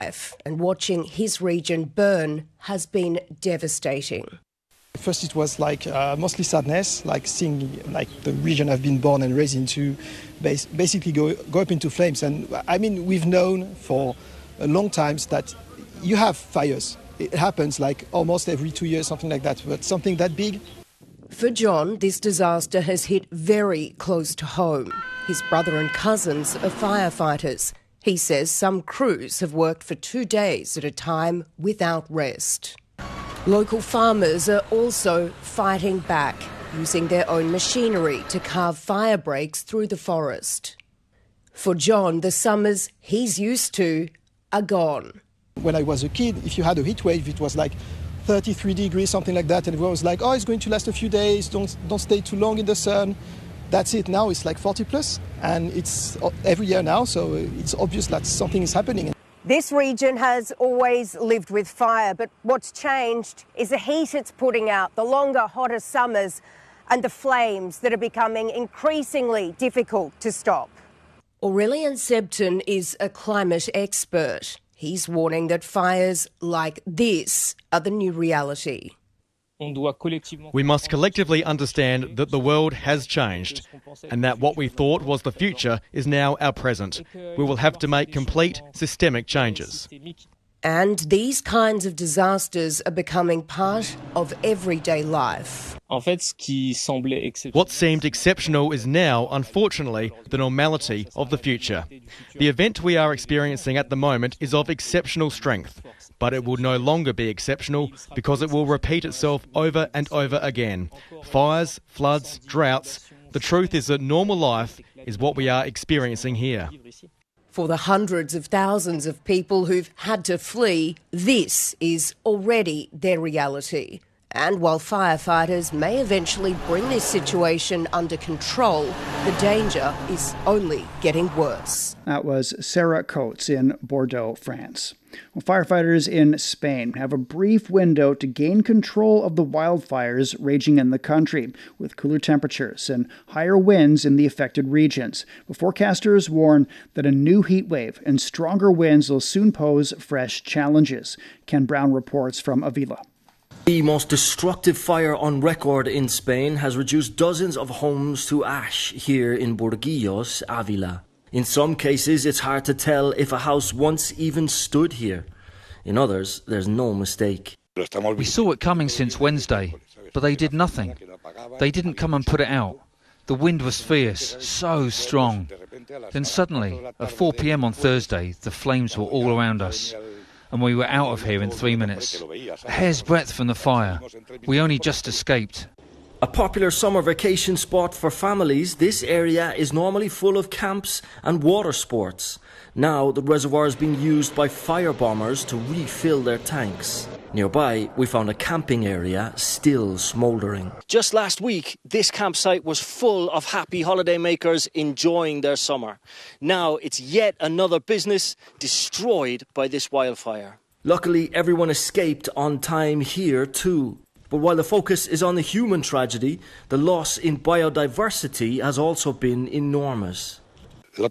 And watching his region burn has been devastating. First it was like mostly sadness, like seeing like the region I've been born and raised into basically go up into flames. And I mean, we've known for a long time that you have fires. It happens like almost every 2 years, something like that, but something that big. For John, this disaster has hit very close to home. His brother and cousins are firefighters. He says some crews have worked for 2 days at a time without rest. Local farmers are also fighting back, using their own machinery to carve fire breaks through the forest. For John, the summers he's used to are gone. When I was a kid, if you had a heat wave, it was like 33 degrees, something like that, and everyone was like, oh, it's going to last a few days, don't stay too long in the sun. That's it. Now it's like 40 plus, and it's every year now, so it's obvious that something is happening. This region has always lived with fire, but what's changed is the heat it's putting out, the longer, hotter summers, and the flames that are becoming increasingly difficult to stop. Aurélien Sebton is a climate expert. He's warning that fires like this are the new reality. We must collectively understand that the world has changed and that what we thought was the future is now our present. We will have to make complete systemic changes. And these kinds of disasters are becoming part of everyday life. What seemed exceptional is now, unfortunately, the normality of the future. The event we are experiencing at the moment is of exceptional strength, but it will no longer be exceptional because it will repeat itself over and over again. Fires, floods, droughts. The truth is that normal life is what we are experiencing here. For the hundreds of thousands of people who've had to flee, this is already their reality. And while firefighters may eventually bring this situation under control, the danger is only getting worse. That was Sarah Coates in Bordeaux, France. Well, firefighters in Spain have a brief window to gain control of the wildfires raging in the country, with cooler temperatures and higher winds in the affected regions. But forecasters warn that a new heat wave and stronger winds will soon pose fresh challenges. Ken Brown reports from Avila. The most destructive fire on record in Spain has reduced dozens of homes to ash here in Burguillos, Avila. In some cases, it's hard to tell if a house once even stood here. In others, there's no mistake. We saw it coming since Wednesday, but they did nothing. They didn't come and put it out. The wind was fierce, so strong. Then suddenly, at 4 p.m. on Thursday, the flames were all around us. And we were out of here in 3 minutes. A hair's breadth from the fire. We only just escaped. A popular summer vacation spot for families, this area is normally full of camps and water sports. Now the reservoir is being used by firebombers to refill their tanks. Nearby, we found a camping area still smouldering. Just last week, this campsite was full of happy holidaymakers enjoying their summer. Now it's yet another business destroyed by this wildfire. Luckily, everyone escaped on time here too. But while the focus is on the human tragedy, the loss in biodiversity has also been enormous. The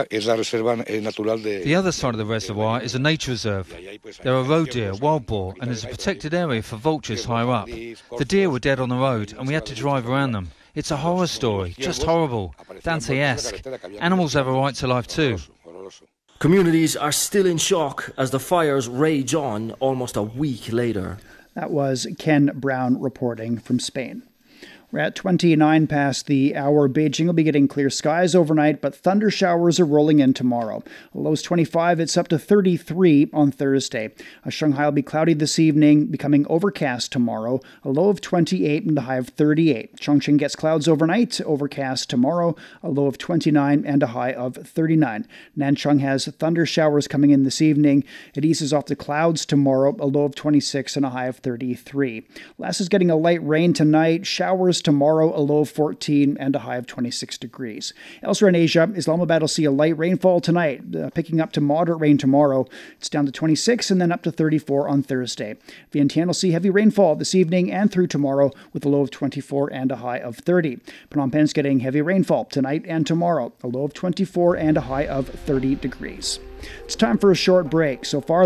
other side of the reservoir is a nature reserve. There are roe deer, wild boar, and there's a protected area for vultures higher up. The deer were dead on the road, and we had to drive around them. It's a horror story, just horrible, Dante-esque. Animals have a right to life too. Communities are still in shock as the fires rage on almost a week later. That was Ken Brown reporting from Spain. We're at 29 past the hour. Beijing will be getting clear skies overnight, but thunder showers are rolling in tomorrow. A low is 25. It's up to 33 on Thursday. Shanghai will be cloudy this evening, becoming overcast tomorrow. A low of 28 and a high of 38. Chongqing gets clouds overnight, overcast tomorrow. A low of 29 and a high of 39. Nanchang has thunder showers coming in this evening. It eases off the clouds tomorrow. A low of 26 and a high of 33. Lhasa is getting a light rain tonight. Showers tomorrow, a low of 14 and a high of 26 degrees. Elsewhere in Asia, Islamabad will see a light rainfall tonight, picking up to moderate rain tomorrow. It's down to 26 and then up to 34 on Thursday. Vientiane will see heavy rainfall this evening and through tomorrow with a low of 24 and a high of 30. Phnom Penh's getting heavy rainfall tonight and tomorrow, a low of 24 and a high of 30 degrees. It's time for a short break. So far,